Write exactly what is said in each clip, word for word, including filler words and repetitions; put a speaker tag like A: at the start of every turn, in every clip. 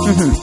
A: Uh-huh.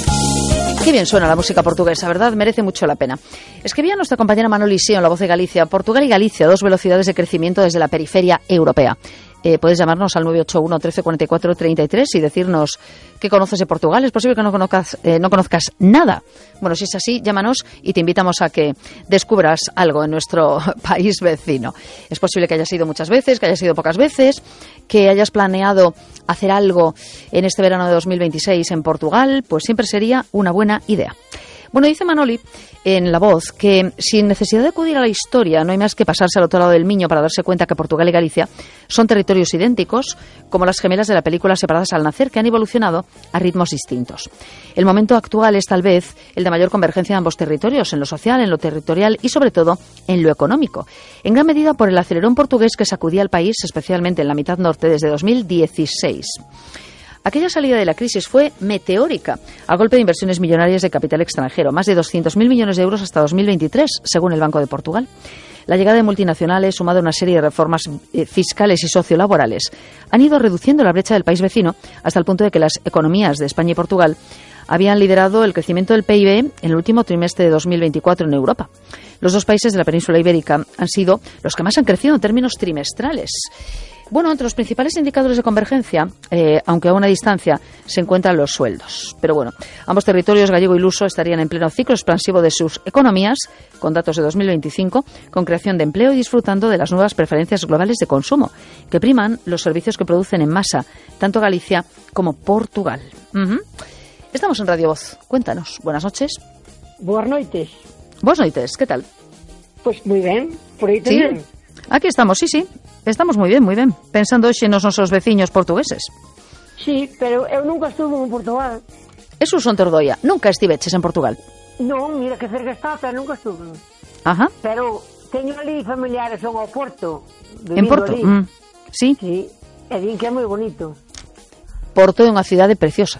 A: Qué bien suena la música portuguesa, ¿verdad? Merece mucho la pena. Escribía nuestra compañera Manoli Sio en La Voz de Galicia: Portugal y Galicia, dos velocidades de crecimiento desde la periferia europea. Eh, puedes llamarnos al nueve ocho uno, trece, cuarenta y cuatro, treinta y tres y decirnos qué conoces de Portugal. Es posible que no conozcas, eh, no conozcas nada. Bueno, si es así, llámanos y te invitamos a que descubras algo en nuestro país vecino. Es posible que hayas ido muchas veces, que hayas ido pocas veces, que hayas planeado hacer algo en este verano de dos mil veintiséis en Portugal. Pues siempre sería una buena idea. Bueno, dice Manoli en La Voz que sin necesidad de acudir a la historia no hay más que pasarse al otro lado del Miño para darse cuenta que Portugal y Galicia son territorios idénticos, como las gemelas de la película Separadas al nacer, que han evolucionado a ritmos distintos. El momento actual es tal vez el de mayor convergencia de ambos territorios, en lo social, en lo territorial y sobre todo en lo económico, en gran medida por el acelerón portugués que sacudía al país, especialmente en la mitad norte, desde dos mil dieciséis. Aquella salida de la crisis fue meteórica, a golpe de inversiones millonarias de capital extranjero, más de doscientos mil millones de euros hasta dos mil veintitrés, según el Banco de Portugal. La llegada de multinacionales, sumada a una serie de reformas eh, fiscales y sociolaborales, han ido reduciendo la brecha del país vecino hasta el punto de que las economías de España y Portugal habían liderado el crecimiento del P I B en el último trimestre de dos mil veinticuatro en Europa. Los dos países de la península ibérica han sido los que más han crecido en términos trimestrales. Bueno, entre los principales indicadores de convergencia, eh, aunque a una distancia, se encuentran los sueldos. Pero bueno, ambos territorios, gallego y luso, estarían en pleno ciclo expansivo de sus economías, con datos de dos mil veinticinco, con creación de empleo y disfrutando de las nuevas preferencias globales de consumo, que priman los servicios que producen en masa, tanto Galicia como Portugal. Uh-huh. Estamos en Radio Voz. Cuéntanos. Buenas noches.
B: Buenas noites.
A: Buenas noites. ¿Qué tal?
B: Pues muy bien. Por aí tamén.
A: Sí. Aquí estamos, sí, sí. Estamos moi ben, moi ben. Pensando hoxe nos nosos veciños portugueses.
B: Sí, pero eu nunca estuve en Portugal.
A: Eso son Tordoia. Nunca estiveches en Portugal?
B: Non, mira que cerca está, pero nunca estuve.
A: Ajá.
B: Pero teño ali familiares son ao Porto.
A: En Porto? Mm, sí.
B: Sí, e din que é moi bonito.
A: Porto é unha cidade preciosa.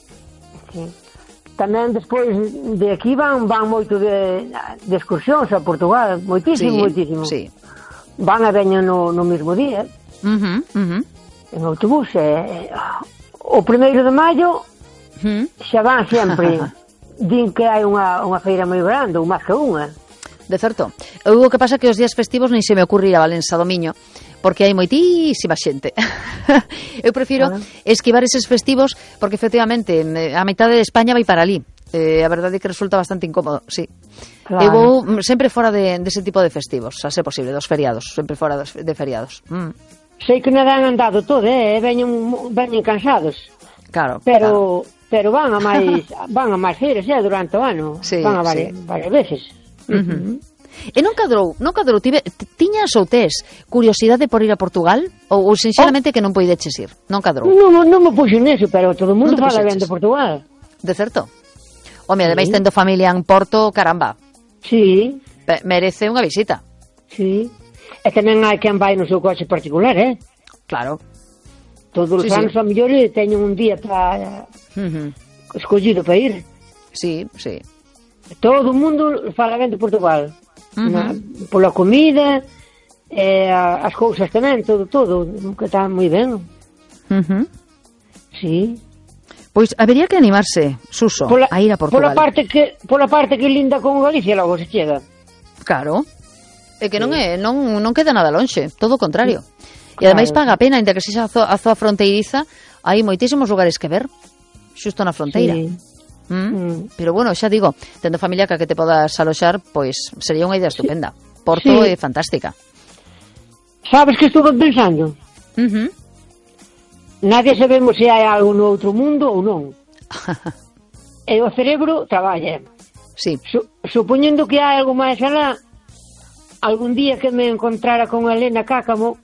B: Sí. Tamén despois de aquí van van moito de, de excursións a Portugal. Moitísimo,
A: sí,
B: moitísimo.
A: Sí.
B: Van a veño no, no mesmo día,
A: uh-huh, uh-huh.
B: en autobús. E, o primeiro de maio uh-huh. xa van sempre. Din que hai unha, unha feira moi grande, ou máis que unha.
A: De certo. O que pasa que os días festivos nin se me ocurría Valença Domiño, porque hai moitísima xente. Eu prefiro ah. esquivar eses festivos, porque efectivamente a metade de España vai para ali. Eh, a verdade é que resulta bastante incómodo, sí. Claro. Eu vou sempre fora de, de ese tipo de festivos, a ser posible, dos feriados, sempre fora dos, de feriados. Mm.
B: Sei que non han andado todo, eh, veñen, veñen cansados.
A: Claro,
B: pero
A: claro.
B: pero van a máis van a máis feiras, eh, durante o ano.
A: Sí,
B: van a varias,
A: sí.
B: varias veces.
A: Uh-huh. E non cadrou, non cadrou, tive, tiñas ou tes curiosidade por ir a Portugal? Ou, ou sinceramente oh. que non poideches ir? Non cadrou?
B: Non, non me puxo neso, pero todo o mundo fala ben de Portugal.
A: De certo? Home, ademais sí. Tendo familia en Porto, caramba.
B: Sí.
A: Pe- merece unha visita.
B: Sí. E tamén hai quen vai no seu coche particular, eh?
A: Claro.
B: Todos os sí, anos, sí. A mellor, teñen un día para uh-huh. escollido para ir.
A: Sí, sí.
B: Todo o mundo fala ben de Portugal.
A: Uh-huh.
B: Na, pola comida, eh, as cousas tamén, todo, todo, que está moi ben.
A: Uh-huh.
B: Sí.
A: Pois habería que animarse, Suso, pola, a ir a Portugal.
B: Pola parte que pola parte que linda con Galicia logo se chega.
A: Claro. É que non é non non queda nada lonxe, todo o contrario.
B: Sí.
A: E ademais paga a pena, ainda que sexa a zoa, a zoa fronteiriza, hai moitísimos lugares que ver, xusto na fronteira.
B: Sí.
A: Mm? Mm. Pero bueno, xa digo, tendo familia que te podas aloxar, pois sería unha idea estupenda. Porto sí. É fantástica.
B: Sabes que estuve pensando?
A: Uh-huh.
B: Nadie sabemos se hai algo no outro mundo ou non. E o cerebro traballa.
A: Sí.
B: Su, supoñendo que hai algo máis alá, algún día que me encontrara con Elena Cácamo,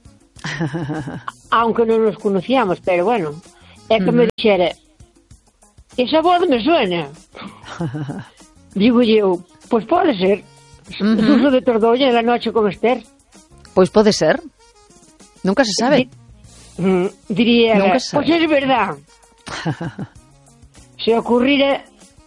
B: aunque non nos conocíamos, pero bueno, é que uh-huh. me dixera, esa voz me suena. Digo eu, pois pode ser. Uh-huh. Suso de Tordolla, la noche con Esther.
A: Pois pode ser. Nunca se sabe.
B: Di, mm, diría ela, pois é verdad. Se ocurrira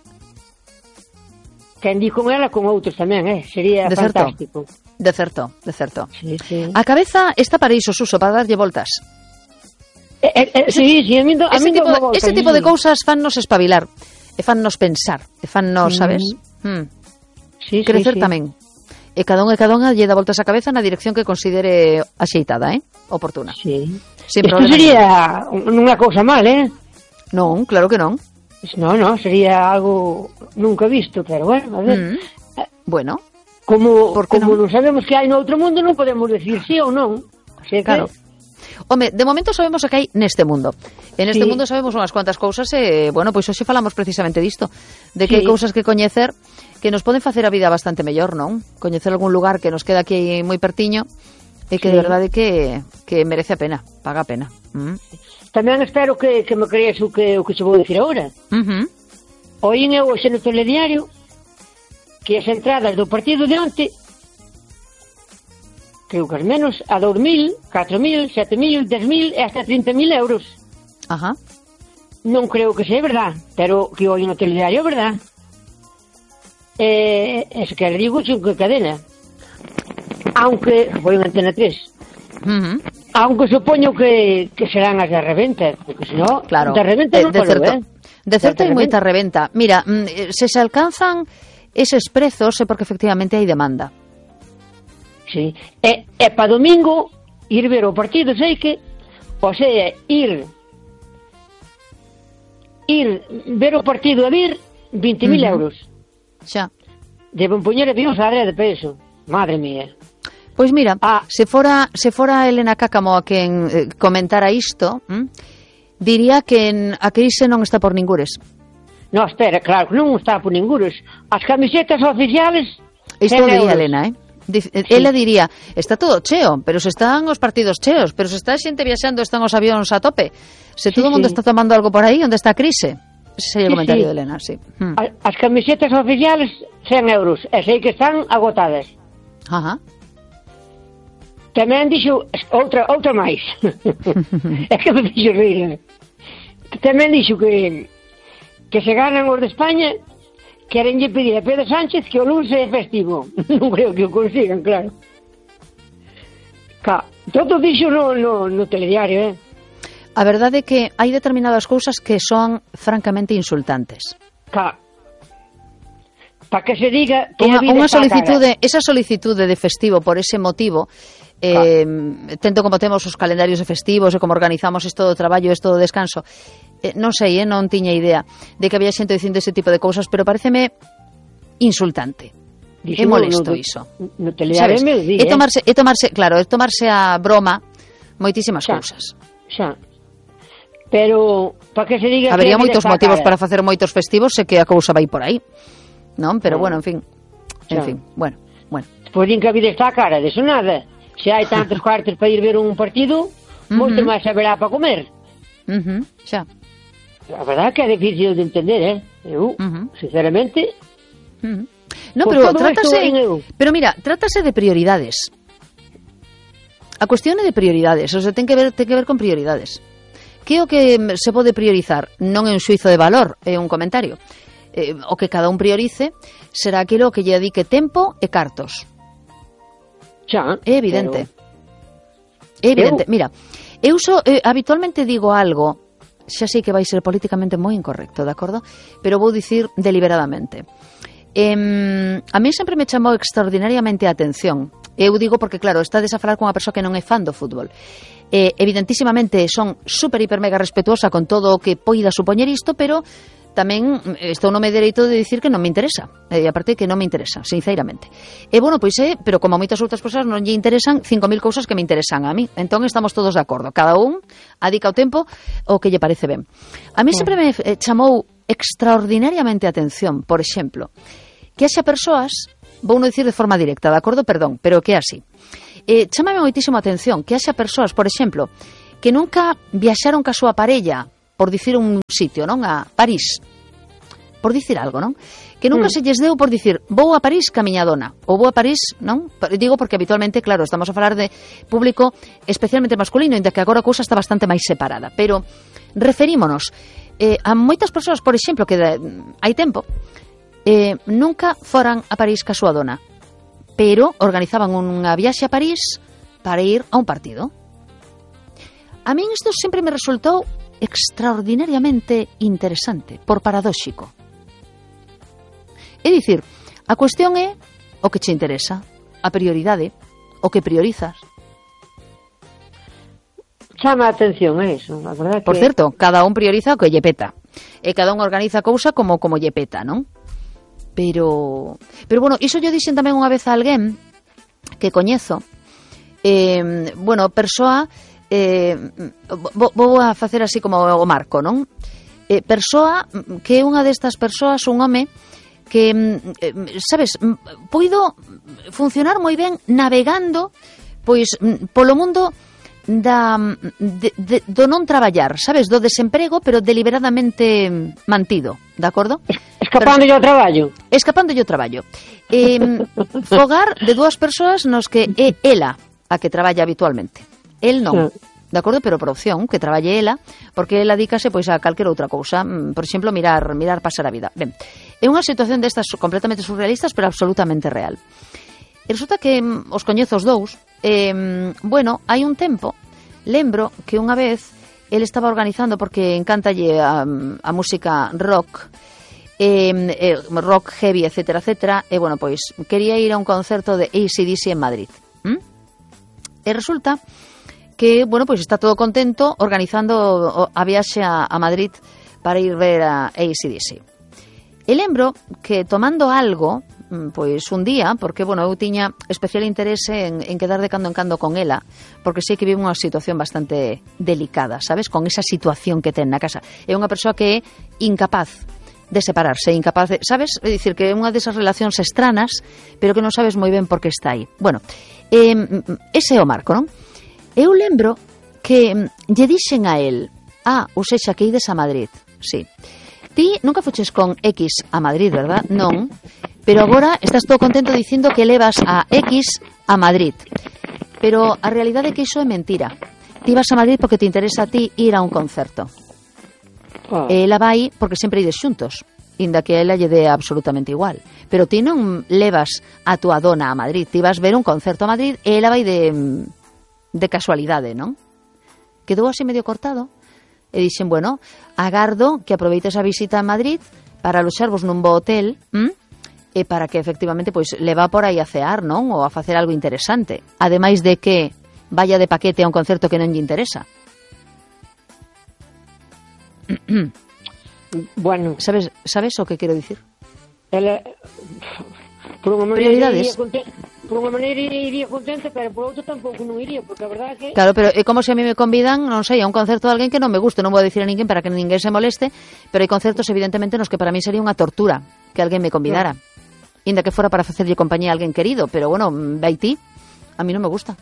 B: que andí con ela con outros tamén, eh? Sería
A: de
B: fantástico.
A: Certo. De certo, de certo.
B: Sí, sí.
A: A cabeza está para iso, Suso, para darlle voltas.
B: Eh, eh, sí, sí, a mí, a
A: ese
B: mí
A: tipo,
B: no,
A: ese tipo de cousas fannos espabilar, e fannos pensar, e fannos, sabes? Mm.
B: Sí,
A: Crecer
B: sí, sí.
A: tamén. E cada un e cada unha lle dá voltas a cabeza na dirección que considere axeitada, eh? Oportuna.
B: Sí.
A: Sin
B: Isto
A: problema
B: sería unha cousa mal, eh?
A: Non, claro que non.
B: No, no, sería algo nunca visto, pero bueno, a ver.
A: Mm. Bueno,
B: Como,
A: por que
B: como
A: non?
B: non sabemos que hai no outro mundo, non podemos decir sí ou non. Así que,
A: claro. Home, de momento sabemos o que hai neste mundo. En este
B: Sí.
A: mundo sabemos unhas cuantas cousas e, bueno, pois hoxe falamos precisamente disto, de que
B: Sí.
A: hai cousas que coñecer que nos poden facer a vida bastante mellor, non? Coñecer algún lugar que nos queda aquí moi pertiño e que
B: Sí.
A: de verdade que, que merece a pena, paga a pena. Mm.
B: tamén espero que, que me crees o que, o que se vou dicir agora.
A: Uh-huh.
B: Oín eu hoxe no telediario que as entradas do partido de onte, creo que as menos, a dous mil, catro mil, sete mil, dez mil e hasta trinta mil euros.
A: Ajá.
B: Non creo que sea verdad, pero que oín no telediario é verdad. Eh, es que digo que cadena. Aunque, foi en Antena tres,
A: Uh-huh.
B: aunque supoño que, que serán as de reventa, porque senón,
A: Claro,
B: de reventa
A: de,
B: non
A: de
B: falou,
A: certo,
B: eh?
A: de certo hai
B: De
A: moita reventa. Mira, mm, se se alcanzan eses prezos é porque efectivamente hai demanda.
B: Sí. E, e para domingo ir ver o partido, sei que, o sea, ir ir ver o partido a vir vinte mil
A: Ujú.
B: euros.
A: Xa.
B: Deben poñer Dios a de peso. Madre mía.
A: Pois mira,
B: Ah.
A: se fora se fora Elena Cácamo a quen eh, comentara isto, ¿m? diría que en, a crise non está por ningures.
B: No, espera, claro que non está por ningunos. As camisetas oficiales
A: Isto
B: cen
A: diría
B: euros.
A: Elena, eh? Dic-
B: Sí.
A: Ela diría, está todo cheo, pero se están os partidos cheos, pero se está a xente viaxando, están os avións a tope. Se
B: Sí,
A: todo o mundo
B: sí.
A: está tomando algo por aí, onde está a crise? Ese sería o
B: Sí,
A: comentario
B: sí.
A: de Elena, sí. Hmm.
B: A- As camisetas oficiales cen euros. E sei que están agotadas.
A: Ajá.
B: Tamén dixo outra outra máis. É que me fixo rir. Tamén dixo que que se ganan os de España, querenlle pedir a Pedro Sánchez que o lunes é festivo. Non creo que o consigan, claro. Ca, todo dixo no, no, no telediario, eh?
A: A verdade é que hai determinadas cousas que son francamente insultantes.
B: Ca, para que se diga que
A: Unha,
B: a vida
A: unha
B: está cara.
A: solicitude, esa solicitude de festivo por ese motivo, eh, tento como temos os calendarios de festivos e como organizamos isto do traballo, isto do descanso, eh, non sei, eh, non tiña idea de que había xente dicindo ese tipo de cousas, pero pareceme insultante. É
B: Dixo
A: molesto
B: no, no,
A: iso.
B: No telediario
A: Sabes?
B: me di,
A: É
B: eh?
A: tomarse, é tomarse, claro, é tomarse a broma moitísimas
B: Xa.
A: cousas.
B: Xa. Pero para que se diga
A: Habería
B: que a vida
A: moitos
B: está
A: motivos
B: cara.
A: para facer moitos festivos e que a cousa vai por aí. Non, pero
B: Mm.
A: bueno, en fin. En
B: Xa.
A: fin, bueno, bueno.
B: Pois din que a vida está cara, deso nada. Se hai tantos cuartos para ir ver un partido, moito
A: Ujú.
B: máis haberá para comer.
A: Uh-huh, xa.
B: A verdade que é difícil de entender, eh? Eu,
A: Ujú.
B: sinceramente,
A: Uh-huh. No,
B: Pois
A: pero
B: todo
A: trátase,
B: isto en eu.
A: pero mira, trátase de prioridades. A cuestión é de prioridades, o sea, ten que ver, ten que ver con prioridades. Que é o que se pode priorizar? Non é un xuizo de valor, é un comentario. Eh, o que cada un priorice será aquilo que lle dedique tempo e cartos.
B: xa.
A: É evidente. É evidente.
B: Eu-
A: Mira, eu so, eh, habitualmente digo algo, xa sei que vai ser políticamente moi incorrecto, de acordo? Pero vou dicir deliberadamente. Em, a mí sempre me chamou extraordinariamente a atención. Eu digo porque, claro, estades a falar con unha persoa que non é fan do fútbol. Eh, evidentísimamente son super, hiper, mega respetuosa con todo o que poida supoñer isto, pero tamén eh, estou no meu dereito de dicir que non me interesa. E aparte que non me interesa, sinceramente. E bueno, pois é, pero como a moitas outras persoas non lle interesan cinco mil cousas que me interesan a mí. Entón estamos todos de acordo. Cada un adica o tempo o que lle parece ben. A mí sempre me eh, chamou extraordinariamente a atención, por exemplo, que haxa persoas, vou non dicir de forma directa, de acordo, perdón, pero que é así. Eh, chámame moitísimo a atención que haxa persoas, por exemplo, que nunca viaxaron ca súa parella, por dicir un sitio, non? A París. Por dicir algo, non? Que nunca
B: Mm.
A: se lles deu por dicir vou a París ca miña dona, ou vou a París, non? Digo porque habitualmente, claro, estamos a falar de público especialmente masculino, inda que agora a cousa está bastante máis separada, pero referímonos eh, a moitas persoas, por exemplo, que de, hai tempo eh, nunca foran a París ca súa dona, pero organizaban unha viaxe a París para ir a un partido. A min isto sempre me resultou extraordinariamente interesante, por paradóxico. É dicir, a cuestión é o que che interesa, a prioridade, o que priorizas.
B: Chama a atención eso, a verdade que...
A: Por certo, cada un prioriza o que lle peta. E cada un organiza a cousa como como lle peta, non? Pero, pero bueno, iso yo dixen tamén unha vez a alguén que coñezo. Eh, bueno, persoa... Eh, vou a facer así como o marco, non? Eh, persoa que é unha destas persoas, un home que, eh, sabes, poido funcionar moi ben navegando pois polo mundo da de, de, do non traballar, sabes, do desemprego, pero deliberadamente mantido, de acordo?
B: Escapando yo ao traballo.
A: Escapando yo ao traballo. Eh, fogar de dúas persoas nos que é ela a que traballa habitualmente. El non, sí. De acordo, pero por opción, que traballe ela, porque ela dícase pois a calquera outra cousa, por exemplo, mirar mirar pasar a vida. Ben, é unha situación destas completamente surrealistas, pero absolutamente real. E resulta que os coñezo os dous, eh, bueno, hai un tempo, lembro que unha vez el estaba organizando, porque encántalle a, a música rock, eh, eh, rock heavy, etcétera, etcétera, e bueno, pois quería ir a un concerto de A C D C en Madrid. ¿Mm? E resulta que, bueno, pois está todo contento organizando a viaxe a, a Madrid para ir ver a A C D C. E lembro que tomando algo, pois un día, porque, bueno, eu tiña especial interese en, en quedar de cando en cando con ela, porque sei que vive unha situación bastante delicada, sabes, con esa situación que ten na casa. É unha persoa que é incapaz de separarse, incapaz de, sabes, é dicir que é unha desas relacións estranas, pero que non sabes moi ben por que está aí. Bueno, eh, ese é o marco, non? Eu lembro que lle dixen a el, ah, ou sexa, que ides a Madrid, sí. Ti nunca fuches con X a Madrid, verdad? Non, pero agora estás todo contento dicindo que levas a X a Madrid. Pero a realidade é que iso é mentira. Ti vas a Madrid porque te interesa a ti ir a un concerto. Oh. E ela vai porque sempre ides xuntos, inda que a ela lle dé absolutamente igual. Pero ti non levas a tua dona a Madrid, ti vas ver un concerto a Madrid e ela vai de... de casualidade, non? Quedou así medio cortado e dixen, bueno, agardo que aproveites a visita a Madrid para aloxarvos nun bo hotel, ¿m? E para que efectivamente pois le vá por aí a cear, non? Ou a facer algo interesante, ademais de que vaya de paquete a un concerto que non lle interesa.
B: Bueno,
A: sabes, sabes o que quero dicir?
B: Ela por unha maneira iría contenta, por unha maneira iría contenta, pero por outra tampouco non iría, porque a verdade é que...
A: Claro, pero é como se a mí me convidan, non sei, a un concerto de alguén que non me guste, non vou a dicir a ninguén para que ninguén se moleste, pero hai concertos evidentemente nos que para mí sería unha tortura que alguén me convidara. Sí. Inda que fora para facerlle compañía a alguén querido, pero bueno, vai ti, a mí non me gusta.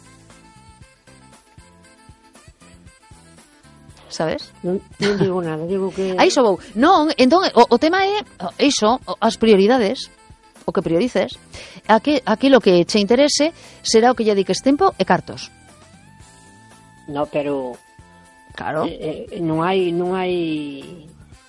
A: Sabes?
B: Non, non digo nada, digo que...
A: A iso vou. Non, entón, o, o tema é iso, as prioridades, o que priorices, aquí, aquilo que che interese será o que lle dediques tempo e cartos.
B: No, pero
A: claro,
B: eh, eh, non hai non hai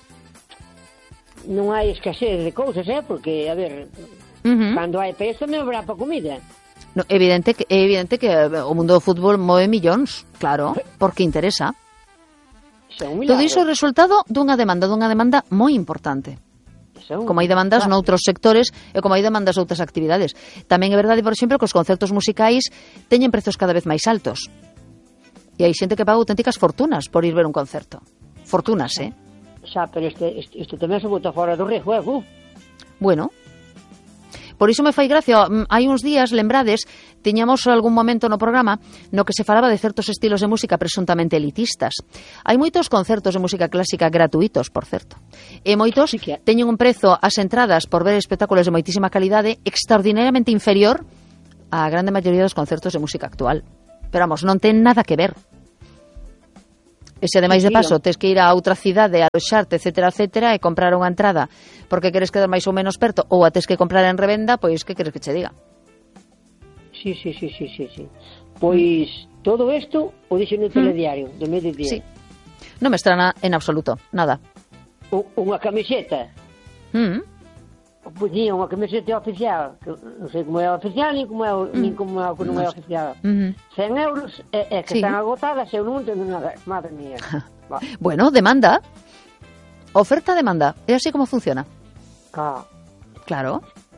B: non hai escasez de cousas, eh, porque a ver, uh-huh. Cando hai peso me habrá para comida.
A: No, evidente que é evidente que o mundo do fútbol move millóns, claro, porque interesa. Todo iso é o resultado dunha demanda, dunha demanda moi importante. Como hai demandas claro. Noutros sectores e como hai demandas outras actividades. Tamén é verdade, por exemplo, que os concertos musicais teñen prezos cada vez máis altos. E hai xente que paga auténticas fortunas por ir ver un concerto. Fortunas, eh?
B: Xa, pero este, este, este tamén se bota fora do rejuego.
A: Bueno, por iso me fai gracia, hai uns días, lembrades, tiñamos algún momento no programa no que se falaba de certos estilos de música presuntamente elitistas. Hai moitos concertos de música clásica gratuitos, por certo. E moitos sí que... teñen un prezo ás entradas por ver espectáculos de moitísima calidade extraordinariamente inferior á grande maioría dos concertos de música actual. Pero vamos, non ten nada que ver. E se ademais de paso tes que ir a outra cidade a aloxarte, etcétera, etcétera, e comprar unha entrada porque queres quedar máis ou menos perto, ou a tes que comprar en revenda, pois que queres que che diga?
B: Sí, sí, sí, sí, sí, sí. Pois mm. todo isto o dixo no telediario mm. do mediodía.
A: Sí. Non me estrana en absoluto, nada.
B: O, unha camiseta.
A: Mm.
B: poñía unha camiseta oficial, que non sei como é oficial, nin como é, mm. nin como é o que non é oficial.
A: Mm-hmm.
B: cen euros, é, é que sí. Están agotadas, eu non entendo nada, madre mía.
A: Bueno, demanda. Oferta-demanda. É así como funciona.
B: Ah.
A: Claro.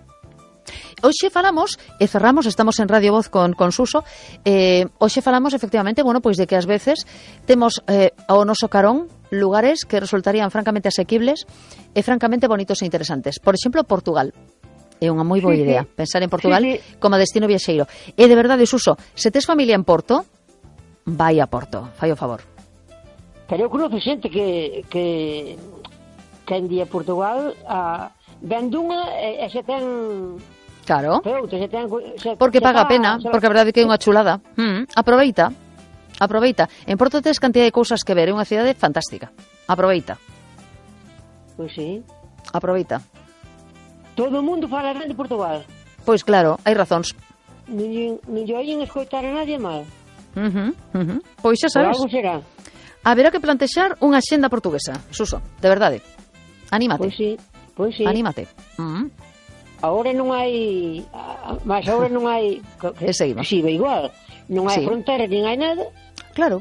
A: Hoxe falamos, e cerramos, estamos en Radio Voz con, con Suso, eh, hoxe falamos efectivamente, bueno, pois de que ás veces temos eh, ao noso carón lugares que resultarían francamente asequibles e francamente bonitos e interesantes. Por exemplo, Portugal. É unha moi boa sí, idea, sí. Pensar en Portugal sí, sí. como destino viaxeiro. E de verdade, Suso, se tes familia en Porto, vai a Porto, fai o favor.
B: Pero eu conozco xente que que que en día Portugal a, ven dunha e, e se ten...
A: Claro,
B: Pero, se ten, se,
A: porque
B: se
A: paga a
B: pa,
A: pena,
B: se...
A: porque a verdade é que é unha chulada. Mm, aproveita, aproveita. En Porto tes cantidad de cousas que ver, é unha cidade fantástica. Aproveita.
B: Pois sí.
A: Aproveita.
B: Todo o mundo fala ben de Portugal.
A: Pois claro, hai razóns.
B: Nin, nin yo oyen escoitar a nadie mal.
A: Uh -huh, uh -huh. Pois xa sabes.
B: Por algo será.
A: Haberá que plantexar unha xenda portuguesa, Suso, de verdade. Anímate.
B: Pois sí, pois sí.
A: Anímate. Uh -huh.
B: Ahora non hai, mas agora non hai,
A: que, seguimos.
B: Que si ve igual, non hai sí. Frontera, nin hai nada.
A: Claro.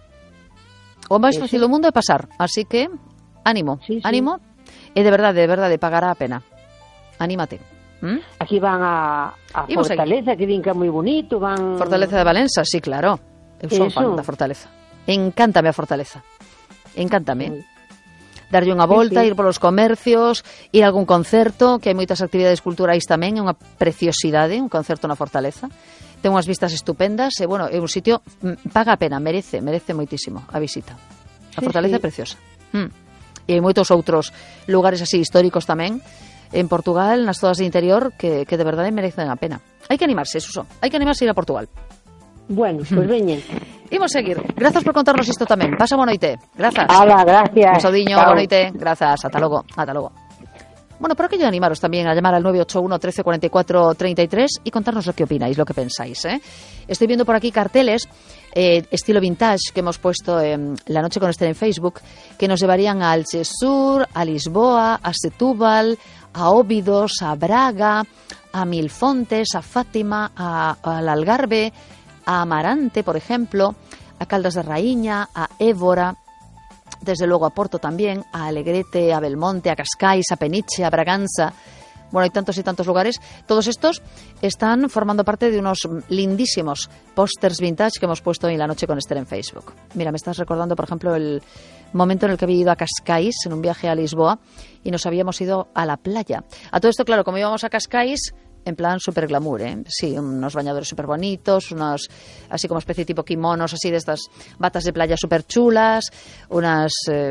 A: O máis fácil do mundo é pasar, así que ánimo, sí, sí. ánimo, e de verdade, de verdade, pagará a pena. Anímate. ¿Mm?
B: Aquí van a, a Fortaleza, que din que é moi bonito, van...
A: Fortaleza de Valença, sí, claro. Eu son fan da Fortaleza. Encántame a Fortaleza. Encántame. Sí. Darlle unha volta, sí, sí. Ir polos comercios, ir a algún concerto, que hai moitas actividades culturais tamén, é unha preciosidade, un concerto na Fortaleza. Ten unhas vistas estupendas, e, bueno, é un sitio, paga a pena, merece, merece moitísimo a visita. A Fortaleza sí, sí. É preciosa. Mm. E hai moitos outros lugares así históricos tamén, en Portugal, nas zonas de interior, que, que de verdade merecen a pena. Hai que animarse, Suso, hai que animarse a ir a Portugal.
B: Bueno, pois pues veñen.
A: Imos seguir. Grazas por contarnos isto tamén. Pasa boa noite. Grazas.
B: Ala, gracias.
A: Un saudiño, boa noite. Grazas. Ata logo. Ata logo. Bueno, por aquello de animaros también a llamar al nueve ocho uno, trece, cuarenta y cuatro, treinta y tres y contarnos lo que opináis, lo que pensáis, ¿eh? Estoy viendo por aquí carteles eh, estilo vintage que hemos puesto en La Noche con Esther en Facebook, que nos llevarían a Algesur, a Lisboa, a Setúbal, a Óbidos, a Braga, a Milfontes, a Fátima, a, a al Algarve, a Amarante, por ejemplo, a Caldas de Raíña, a Évora, desde luego a Porto también, a Alegrete, a Belmonte, a Cascais, a Peniche, a Braganza. Bueno, hay tantos y tantos lugares. Todos estos están formando parte de unos lindísimos pósters vintage que hemos puesto en La Noche con Esther en Facebook. Mira, me estás recordando, por ejemplo, el momento en el que había ido a Cascais en un viaje a Lisboa y nos habíamos ido a la playa. A todo esto, claro, como íbamos a Cascais, en plan super glamour, ¿eh? Sí, unos bañadores súper bonitos, unos así como especie tipo kimonos, así de estas batas de playa súper chulas, unas eh,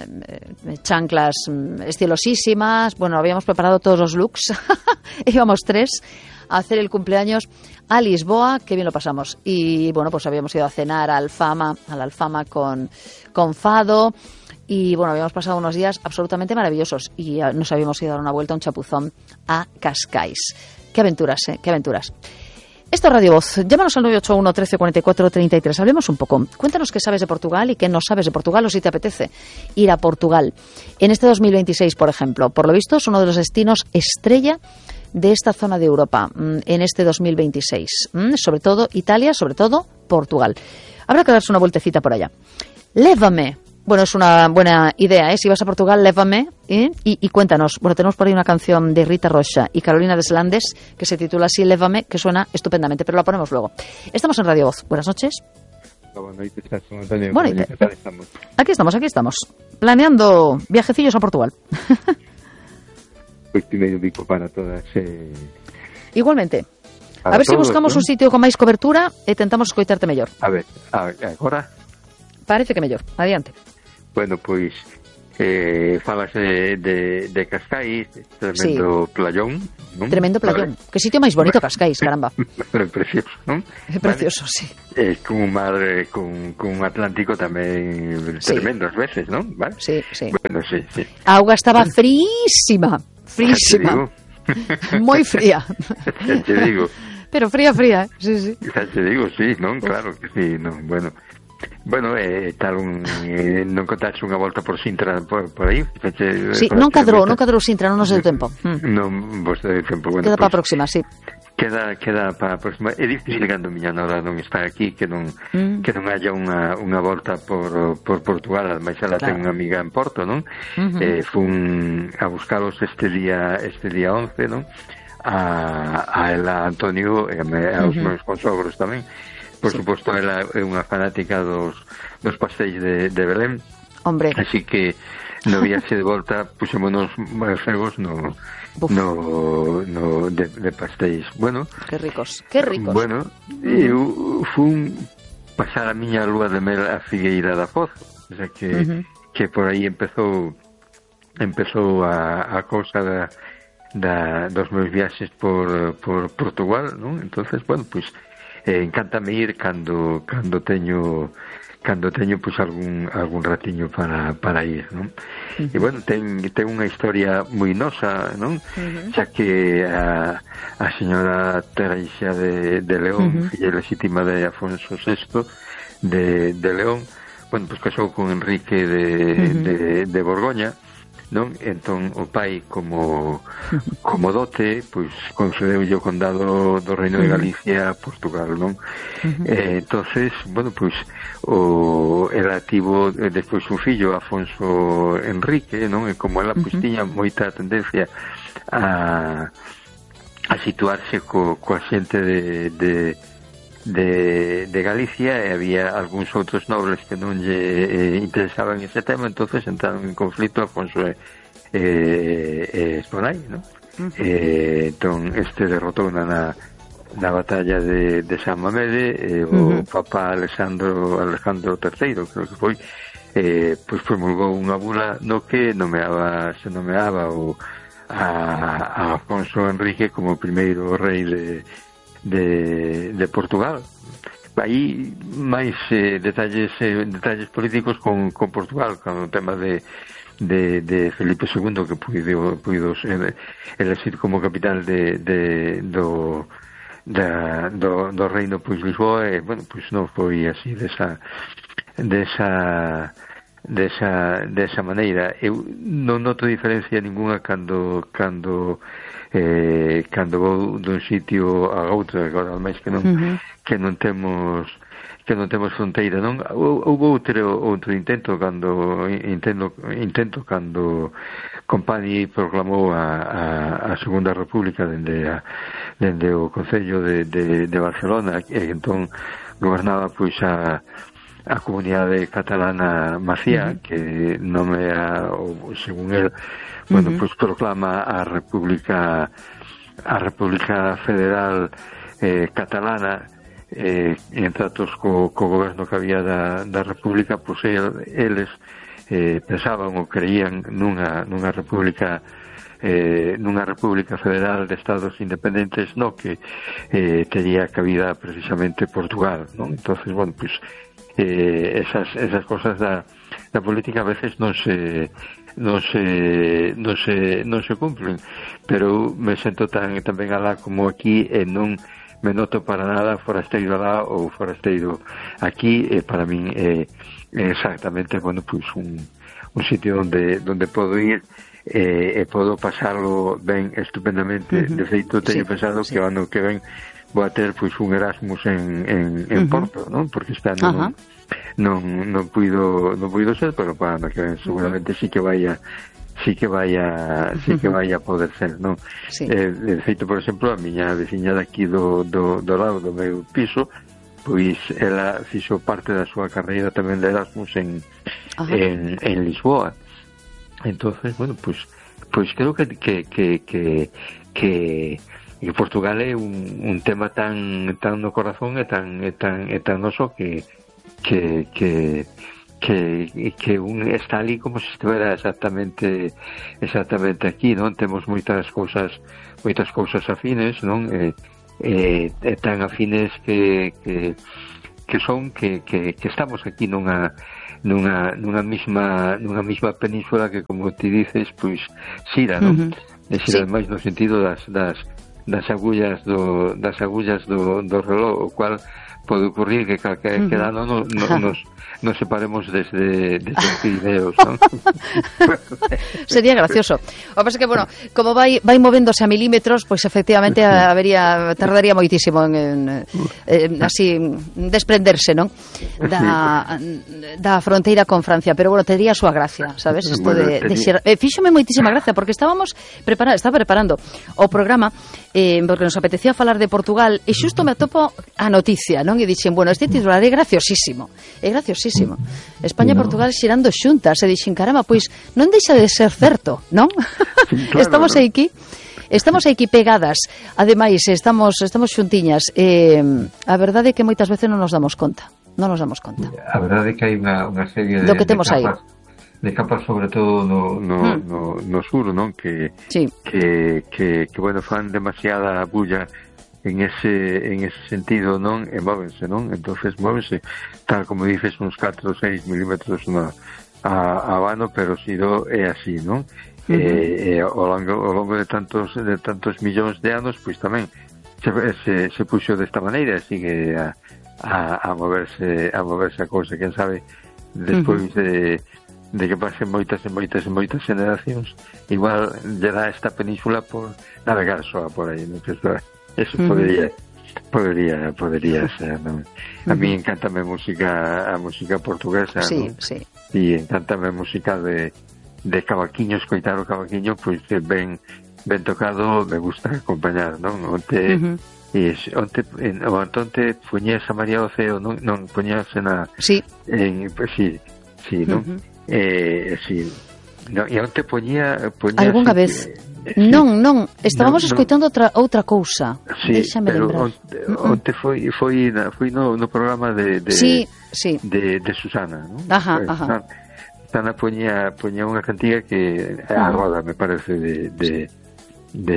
A: chanclas estilosísimas. Bueno, habíamos preparado todos los looks. Íbamos tres a hacer el cumpleaños a Lisboa, que bien lo pasamos. Y bueno, pues habíamos ido a cenar a Alfama, a la Alfama con, con Fado. Y bueno, habíamos pasado unos días absolutamente maravillosos y nos habíamos ido a dar una vuelta, un chapuzón a Cascais. Qué aventuras, ¿eh? Qué aventuras. Esto es Radio Voz. Llámanos al nueve ocho uno, trece, cuarenta y cuatro, treinta y tres. Hablemos un poco. Cuéntanos qué sabes de Portugal y qué no sabes de Portugal, o si te apetece ir a Portugal. En este dos mil veintiséis, por ejemplo, por lo visto es uno de los destinos estrella de esta zona de Europa en este dos mil veintiséis. Sobre todo Italia, sobre todo Portugal. Habrá que darse una vueltecita por allá. Lévame. Bueno, es una buena idea, ¿eh? Si vas a Portugal, lévame, ¿eh? y, y cuéntanos. Bueno, tenemos por ahí una canción de Rita Rocha y Carolina Deslandes que se titula así, Lévame, que suena estupendamente, pero la ponemos luego. Estamos en Radio Voz. Buenas noches.
C: Buenas noches, Antonio.
A: Bueno, ¿qué tal estamos? Aquí estamos, aquí estamos. Planeando viajecillos a Portugal.
C: Pues primeiro dico para todas. Eh...
A: Igualmente.
C: Para
A: a ver
C: todos,
A: si buscamos
C: ¿no?
A: un sitio con máis cobertura e tentamos escoitarte mellor.
C: A ver, a, agora...
A: Parece que mellor. Adiante.
C: Bueno, pois eh, falas de, de, de Cascais, tremendo sí. playón, non?
A: Tremendo playón. Vale. Que sitio máis bonito Cascais, caramba.
C: Pero precioso, non?
A: É precioso, vale. Sí.
C: É con un mar, eh, con, con un Atlántico tamén sí. tremendo ás veces, non? Vale?
A: Sí, sí.
C: Bueno, sí, sí.
A: A auga estaba frísima, frísima. Moi fría.
C: Xa te digo.
A: Pero fría, fría, sí, sí.
C: Xa te digo, sí, non? Claro que sí, non, bueno... Bueno, eh, tal un, eh, non contaxe unha volta por Sintra por, por aí? Feche,
A: sí, non cadrou, non cadrou Sintra, non nos deu tempo.
C: Mm. Non vos deu tempo. Bueno,
A: queda
C: pues,
A: para a próxima, sí.
C: Queda, queda para a próxima. É difícil cando miña nora non está aquí que non mm. que non haya unha, unha volta por, por Portugal, ademais ela claro. ten unha amiga en Porto, non? Uh-huh. Eh, fun a buscalos este día este día once, non? A, a ela Antonio e a, aos uh-huh. meus consogros tamén. Por sí. suposto, ela é unha fanática dos, dos pastéis de, de Belén.
A: Hombre.
C: Así que no viaxe de volta puxémonos cegos no, no, no de, de pastéis. Bueno,
A: que ricos, que ricos.
C: Bueno, uh-huh. eu fun pasar a miña lúa de mel a Figueira da Foz. O sea que, uh-huh. que por aí empezou empezou a, a cousa da, da, dos meus viaxes por, por Portugal, non? Entonces, bueno, pois pues, Eh, encántame ir cando cando teño cando teño pois pues, algún algún ratiño para para ir, non? Uh-huh. E bueno, ten ten unha historia moi nosa, non? Uh-huh. Xa que a a señora Teresa de de León, uh-huh. filla legítima de Afonso sexto de de León, bueno, pois pues, casou con Enrique de uh-huh. de de Borgoña, non? Entón o pai como como dote pois concedeulle o condado do Reino de Galicia a Portugal, non? Uh-huh. Eh, entonces, bueno, pois o ela tivo despois un fillo Afonso Enrique, non? E como ela pois uh-huh. tiña moita tendencia a a situarse co, coa xente de de de, de Galicia, e había algúns outros nobles que non lle eh, interesaban ese tema, entonces entraron en conflito Afonso e eh, eh, Esponai, non? Uh-huh. Eh, entón este derrotou na, na batalla de, de San Mamede, eh, uh-huh. o Papa Alexandro Alejandro terceiro, creo que foi, eh, pois promulgou unha bula no que nomeaba, se nomeaba o, a, a Afonso Enrique como primeiro rei de De, de Portugal. Aí máis eh, detalles eh, detalles políticos con, con Portugal, con o tema de, de, de Felipe segundo, que puido, puido ser, elegir como capital de, de, do, da, do, do reino pois Lisboa, e bueno, pois non foi así desa desa desa, desa maneira. Eu non noto diferencia ninguna cando cando eh, cando vou dun sitio a outro, agora máis que non uh-huh. que non temos que non temos fronteira, non? Houve outro outro intento cando intento intento cando Compani proclamou a, a, a Segunda República dende a, dende o Concello de, de, de Barcelona, e entón gobernaba pois a a comunidade catalana Macía, uh-huh. que nomea, según el, bueno, uh-huh. pues proclama a República a República Federal eh, Catalana, eh, en tratos co, co goberno que había da, da República, pues el, eles eh, pensaban ou creían nunha, nunha República eh, nunha República Federal de Estados Independentes, no que eh, tería cabida precisamente Portugal, non? Entonces, bueno, pues Eh, esas esas cosas da, da política a veces non se non se non se non se cumplen, pero me sento tan tamén alá como aquí, e non me noto para nada forasteiro alá ou forasteiro aquí. E para min é eh, exactamente, bueno, pues un un sitio onde donde podo ir e eh, podo pasarlo ben estupendamente. Uh-huh. De feito, teño sí, pensado sí. que o ano que ven vou a ter pois un Erasmus en, en, en uh-huh. Porto, non? Porque este ano uh-huh. non, non, non puido non puido ser, pero para ano que ven seguramente uh-huh. sí que vaya sí que vaya sí que vaya a poder ser, non? Sí. Eh, de feito, por exemplo, a miña veciña daqui do, do, do lado do meu piso, pois ela fixo parte da súa carreira tamén de Erasmus en, uh-huh. en, en Lisboa. Entonces, bueno, pois pois creo que que que que, que E Portugal é un, un tema tan tan no corazón e tan e tan e tan noso que que que que que un está ali como se estivera exactamente exactamente aquí, non? Temos moitas cousas moitas cousas afines, non? E, e, e tan afines que que que son que que que estamos aquí nunha nunha nunha mesma nunha mesma península que, como ti dices, pois xira, non? Uh-huh. E xira sí. máis no sentido das das das agullas do das agullas do, do reloj, o cual pode ocurrir que calquera uh-huh. ano no, no, nos, nos separemos desde, desde os Pirineos, non?
A: Sería gracioso. O que pasa que, bueno, como vai, vai movéndose a milímetros, pois pues, efectivamente habería, tardaría moitísimo en, en, en así desprenderse, non? Da, da fronteira con Francia, pero bueno, tería a súa gracia, sabes? Isto
C: bueno,
A: de, de xer... eh, fíxome moitísima gracia, porque estábamos preparando, estaba preparando o programa eh, porque nos apetecía falar de Portugal e xusto me atopo a noticia, non? E dixen, bueno, este titular é graciosísimo, é graciosísimo. España e Portugal xirando xuntas, e dixen, caramba, pois non deixa de ser certo, non? Sí, claro, estamos
C: ¿no?
A: aquí, estamos aquí pegadas, ademais, estamos estamos xuntiñas, eh, a verdade é que moitas veces non nos damos conta, non nos damos conta.
C: A verdade é que hai unha, unha serie de,
A: do que temos
C: de capas,
A: aí.
C: de capas sobre todo no, no, hmm. no, no sur, non? Que,
A: sí.
C: que, que, que, bueno, fan demasiada bulla en ese en ese sentido, non? E móvense, non? Entonces móvense, tal como dices, uns catro ou seis milímetros na, a, a vano, pero si do é así, non? Uh-huh. E, e ao longo, ao longo de tantos de tantos millóns de anos, pois tamén se, se, se puxo desta maneira e sigue a, a, a moverse a moverse a cousa, quen sabe despois uh-huh. de, de que pasen moitas e moitas e moitas generacións, igual lle dá esta península por navegar só por aí, non? Que eso uh-huh. podría podría podría ser, non? A uh-huh. mí encántame a música a música portuguesa,
A: sí,
C: non?
A: Sí.
C: E encántame a música de de cavaquiño, escoitar o cavaquiño, pois pues, ben ben tocado, me gusta acompañar, non? Onte uh-huh. e onte en onte poñías a María do Ceo, non non poñías na
A: sí.
C: En pues sí, sí, non? Uh-huh. Eh, sí. No, e onte poñía poñía
A: algunha
C: así,
A: vez que, sí. Non, non, estábamos no, escoitando outra outra cousa.
C: Sí,
A: déxame
C: pero
A: lembrar.
C: Onte, onte foi foi na, foi no, no programa de de
A: sí, sí.
C: de, de Susana, ¿no?
A: Ajá,
C: pues,
A: ajá.
C: Susana poñía poñía unha cantiga que a roda, me parece, de de de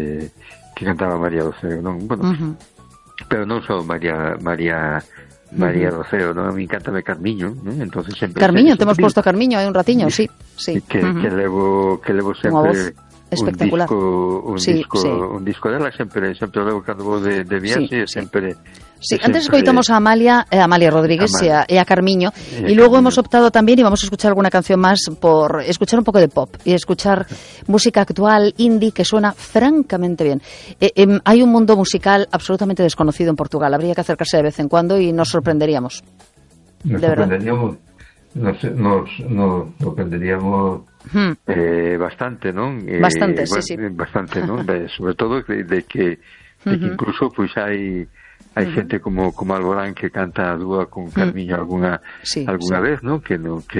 C: que cantaba María do Ceo, non? Bueno, uh-huh. pero non só María María María uh-huh. do Ceo, non? A mí encántame Carmiño, non? Entonces sempre
A: Carmiño, te hemos posto Carmiño hai un ratiño, sí, sí.
C: Que uh-huh. que levo que levo sempre
A: espectacular.
C: Un disco, un
A: sí,
C: disco,
A: sí.
C: un disco dela sempre, sempre levo cando vou de, de viaxe, sí, sempre.
A: Sí,
C: sempre,
A: antes escoitamos a Amalia, eh, Amalia Rodríguez Amalia. E, a, e a Carmiño, e, e luego Carmiño. Hemos optado también, y vamos a escuchar alguna canción más, por escuchar un poco de pop y escuchar música actual, indie, que suena francamente bien. Eh, eh, hay un mundo musical absolutamente desconocido en Portugal, habría que acercarse de vez en cuando y nos sorprenderíamos.
C: Nos
A: de
C: sorprenderíamos, nos, nos, nos sorprenderíamos hmm. eh, bastante, ¿no? Eh,
A: bastante,
C: bueno,
A: sí, sí.
C: Bastante, ¿no? De, sobre todo de, de que, de uh-huh. que incluso pues hay hai uh-huh. xente como como Alborán que canta a dúa con Carmiño uh-huh. alguna sí, alguna sí. vez, ¿no? Que no que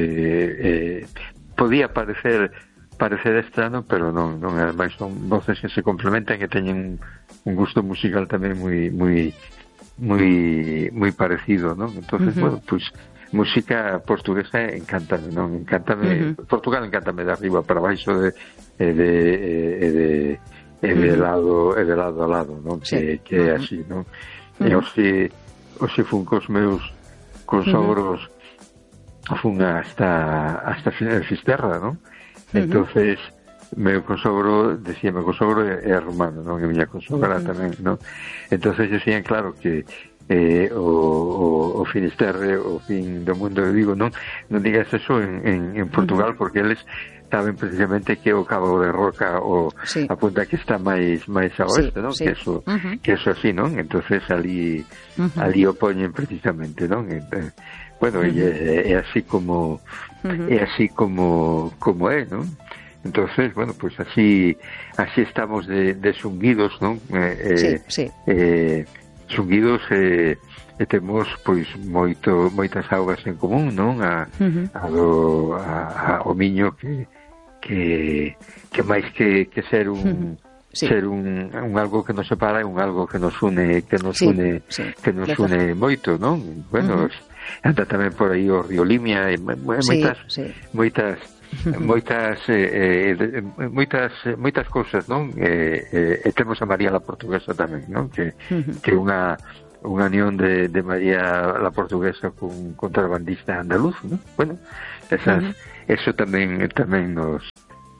C: eh, podía parecer parecer extraño, pero non, non, ademais son voces que se complementan, que teñen un gusto musical tamén moi moi moi moi parecido, ¿no? Entonces, uh-huh. bueno, pues música portuguesa encántame, non? Encántame, uh-huh. Portugal encántame de arriba para baixo, de de de, de, de, de uh-huh. lado, e de lado a lado, non? Sí. Que que é uh-huh. así, non? E uh-huh. hoxe, hoxe fun cos meus consogros uh-huh. fun hasta hasta Fisterra, non? Uh-huh. Entonces meu consogro, decía, meu consogro é, é romano, non? E miña consogra uh-huh. tamén, non? Entonces decían, claro, que eh, o, o, o Finisterre, o fin do mundo, eu digo, non, non digas eso en, en, en Portugal, uh-huh. porque eles saben precisamente que o Cabo de Roca o sí. a punta que está máis máis a oeste, sí, non? Sí. Que eso uh-huh. que eso así, non? Entonces ali uh-huh. ali o poñen precisamente, non? Entonces, bueno, uh-huh. é, é así como uh-huh. é así como como é, non? Entonces, bueno, pues así así estamos de, de xunguidos, non? Eh,
A: sí, sí.
C: Eh, xunguidos eh, e temos pois moito moitas augas en común, non? A, uh-huh. a do a, a, o miño que que que máis que, que ser un uh-huh. sí. ser un, un algo que nos separa, un algo que nos une que nos sí, une sí. que nos une moito, non? Bueno, uh-huh. anda tamén por aí o río Limia e moitas
A: sí, sí.
C: moitas moitas eh, eh, moitas moitas cousas, non? Eh, eh, e temos a María la Portuguesa tamén, non? Que uh-huh. que unha unha unión de, de María la Portuguesa con contrabandista andaluz, ¿no? Bueno, esas, uh-huh. eso tamén tamén nos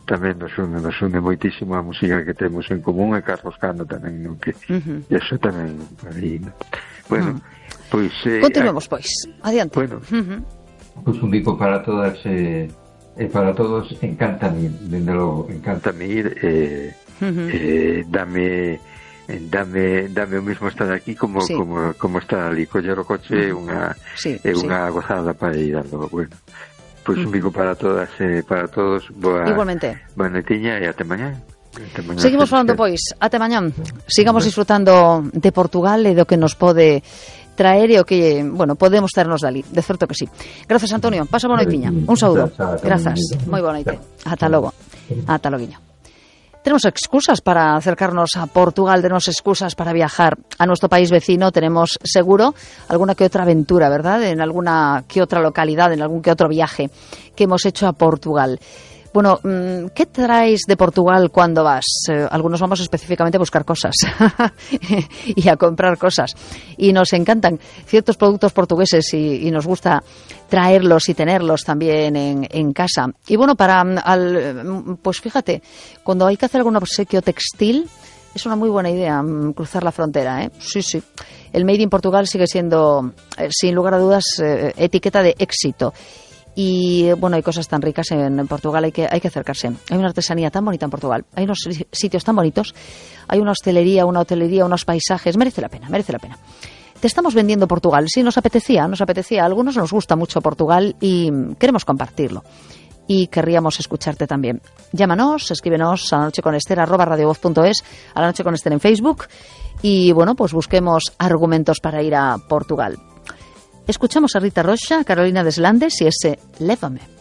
C: tamén nos une, nos une moitísimo a música que temos en común, e Carlos Cano tamén, non? Que
A: Uh-huh.
C: eso tamén aí, ¿no? Bueno, uh-huh. pois eh,
A: continuemos, pois, adiante.
C: Bueno, uh-huh. pois un bico para todas e eh, eh, para todos, encántame, dende logo, encántame ir, eh, uh-huh. eh, dame dame dame o mismo estar aquí como sí. como como estar ali, coller o coche é uh-huh. unha sí, é unha sí. gozada para ir dando, bueno. Pois un bico para todas e eh, para todos. Boa,
A: igualmente.
C: Boa noitiña e até mañá. Até mañá.
A: Seguimos falando, pois, até mañá. Sigamos disfrutando de Portugal e do que nos pode traer e o que, bueno, podemos traernos dali. De certo que sí. Grazas, Antonio. Pasa boa noitiña. Un saúdo. Grazas. Moi boa noite. Ata logo. Ata loguiño. Tenemos excusas para acercarnos a Portugal, tenemos excusas para viajar a nuestro país vecino, tenemos seguro alguna que otra aventura, ¿verdad? En alguna que otra localidad, en algún que otro viaje que hemos hecho a Portugal. Bueno, ¿qué traes de Portugal cuando vas? Eh, algunos vamos específicamente a buscar cosas y a comprar cosas. Y nos encantan ciertos productos portugueses y, y nos gusta traerlos y tenerlos también en, en casa. Y bueno, para al, pues fíjate, cuando hay que hacer algún obsequio textil, es una muy buena idea cruzar la frontera, ¿eh? Sí, sí. El Made in Portugal sigue siendo, eh, sin lugar a dudas, eh, etiqueta de éxito. Y bueno, hay cosas tan ricas en, en Portugal, hay que, hay que acercarse. Hay una artesanía tan bonita en Portugal, hay unos sitios tan bonitos, hay una hostelería, una hotelería, unos paisajes, merece la pena, merece la pena. Te estamos vendiendo Portugal, sí, nos apetecía, nos apetecía. A algunos nos gusta mucho Portugal y queremos compartirlo. Y querríamos escucharte también. Llámanos, escríbenos a la noche con Esther, arroba radiovoz punto es, a la noche con Esther en Facebook. Y bueno, pues busquemos argumentos para ir a Portugal. Escuchamos a Rita Rocha, Carolina Deslandes y ese Lévame.